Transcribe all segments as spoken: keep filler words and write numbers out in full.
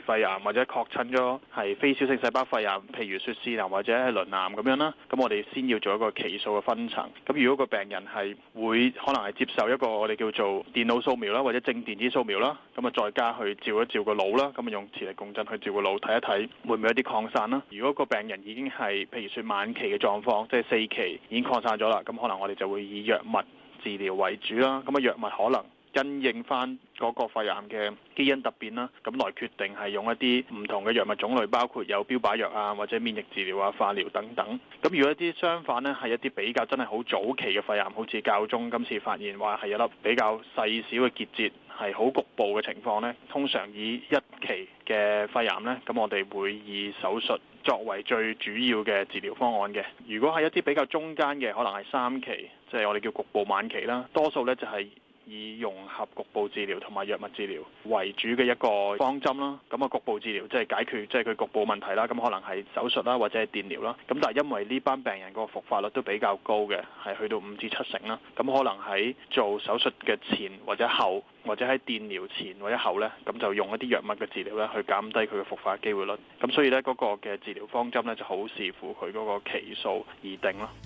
肺癌或者確診咗係非小性細胞肺癌，譬如說腺癌或者係鱗癌咁樣啦，咁我哋先要做一個期數嘅分層。咁如果個病人係會可能係接受一個我哋叫做電腦掃描啦，或者正電子掃描啦，咁啊再加去照一照個腦啦，咁啊用磁力共振去照個腦睇一睇會唔會有啲擴散啦。如果個病人已經係譬如說晚期嘅狀況，即係四期已經擴散咗啦，咁可能我哋就會以藥物治療為主啦。咁啊藥物可能因應翻嗰個肺癌嘅基因突變啦，咁來決定係用一啲唔同嘅藥物種類，包括有標靶藥啊，或者免疫治療啊、化療等等。咁如果一啲相反呢，係一啲比較真係好早期嘅肺癌，好似教宗今次發現話係一粒比較細小嘅結節，係好局部嘅情況呢，通常以一期嘅肺癌呢，咁我哋會以手術作為最主要嘅治療方案嘅。如果係一啲比較中間嘅，可能係三期，即係我哋叫局部晚期啦，多數呢就係以融合局部治療同埋藥物治療為主嘅一個方針啦。咁啊，局部治療即係解決即係佢局部問題啦。咁可能係手術啦，或者係電療啦。咁但係因為呢班病人個復發率都比較高嘅，係去到五至七成啦。咁可能喺做手術嘅前或者後，或者喺電療前或者後呢，咁就用一啲藥物嘅治療咧，去減低佢嘅復發機會率。咁所以呢，嗰個嘅治療方針呢，就好視乎佢嗰個期數而定咯。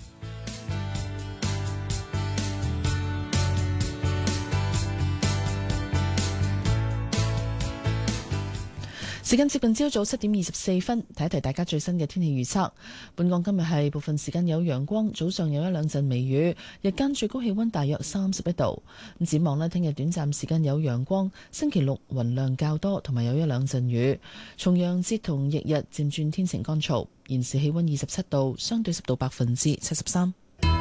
時間接近朝早七點二十四分，睇一睇大家最新嘅天氣預測。本港今日係部分時間有陽光，早上有一兩陣微雨，日間最高氣溫大約三十一度。咁展望呢，聽日短暫時間有陽光，星期六雲量較多，同埋有一兩陣雨。重陽節同翌日漸轉天晴乾燥。現時氣溫二十七度，相對濕度百分之七十三。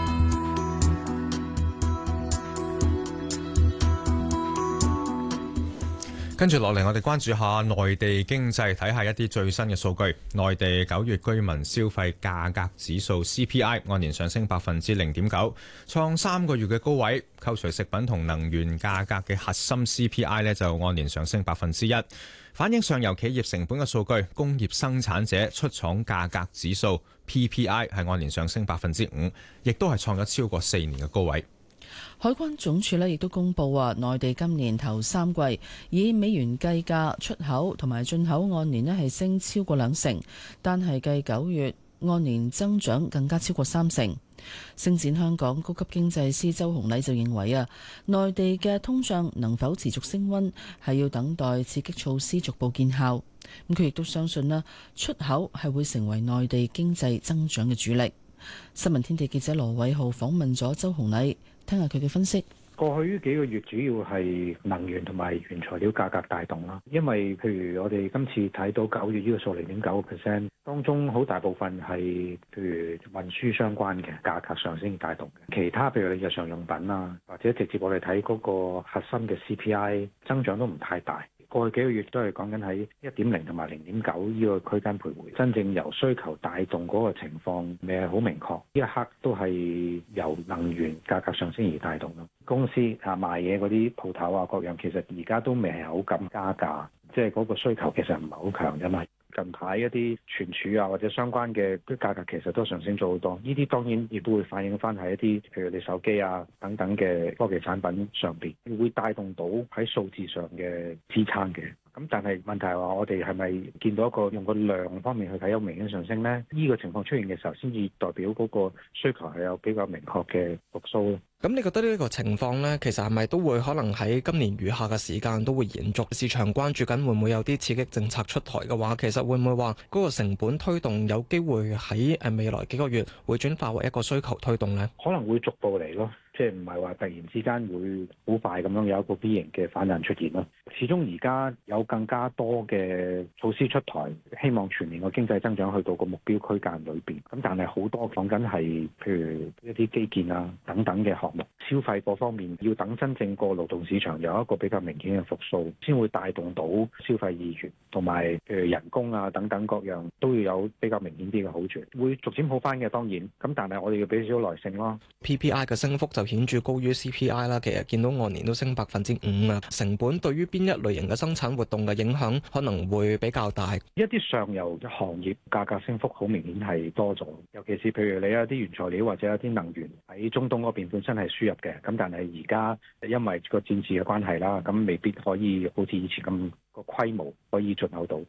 跟住落嚟，我哋關注下內地經濟，睇下一啲最新嘅數據。內地九月居民消費價格指數 C P I 按年上升百分之零點九，創三個月嘅高位。扣除食品同能源價格嘅核心 C P I 呢，就按年上升百分之一。反映上游企業成本嘅數據，工業生產者出廠價格指數 P P I 係按年上升百分之五，亦都係創咗超過四年嘅高位。 海關總署呢亦都公布話，內地今年頭三季以美元計價出口同埋進口按年呢係升超過兩成，但係計九月按年增長更加超過三成。星展香港高級經濟師周洪禮就認為啊，內地嘅通脹能否持續升溫係要等待刺激措施逐步見效。咁佢亦都相信啦，出口係會成為內地經濟增長嘅主力。新聞天地記者羅偉浩訪問咗周洪禮，聽下佢嘅分析。 過去呢幾個月主要係能源同埋原材料價格帶動啦，因為譬如我哋今次睇到九月呢個數零點九個 percent，當中好大部分係譬如運輸相關嘅價格上升帶動嘅，其他譬如你日常用品啊，或者直接我哋睇嗰個核心嘅 C P I 增長都唔太大。過去幾個月都係講緊喺一點零同埋零點九呢個區間徘徊，真正由需求帶動嗰個情況未係好明確。呢一刻都係由能源價格上升而帶動咯。公司啊賣嘢嗰啲鋪頭啊各樣，其實而家都未係好敢加價，即係嗰個需求其實唔係好強啫嘛。近排一啲存儲啊或者相關嘅啲價格其實都上升咗好多，呢啲當然亦都會反映翻喺一啲譬如你手機啊等等嘅科技產品上邊，會帶動到喺數字上嘅支撐嘅。咁但係問題係話，我哋係咪見到一個用個量方面去睇有明顯上升呢？呢個情況出現嘅時候，先至代表嗰個需求係有比較明確嘅復甦咯。 咁你覺得呢個情況呢，其實係咪都會可能喺今年餘下嘅時間都會延續？市場關注緊會唔會有啲刺激政策出台嘅話，其實會唔會話嗰個成本推動有機會喺誒未來幾個月會轉化為一個需求推動呢？ 可能會逐步嚟咯。即係唔係話突然之間會好快咁樣有一個 V 型嘅反彈出現咯。始終而家有更加多嘅措施出台，希望全年個經濟增長去到個目標區間裏邊。咁但係好多講緊係譬如一啲基建啊等等嘅項目，消費嗰方面要等真正個勞動市場有一個比較明顯嘅復甦，先會帶動到消費意願，同埋譬如人工啊等等各樣都要有比較明顯啲嘅好處，會逐漸好翻嘅當然。咁但係我哋要俾少少耐性咯。 P P I 嘅升幅就顯著高於 C P I 啦，其實見到按年都升百分之五啊。成本對於邊一類型嘅生產活動嘅影響可能會比較大。 一啲上游行業價格升幅好明顯係多咗，尤其是譬如你有啲原材料或者有啲能源喺中東嗰邊本身係輸入嘅，咁但係而家因為個戰事嘅關係啦，咁未必可以好似以前咁個規模可以進口到。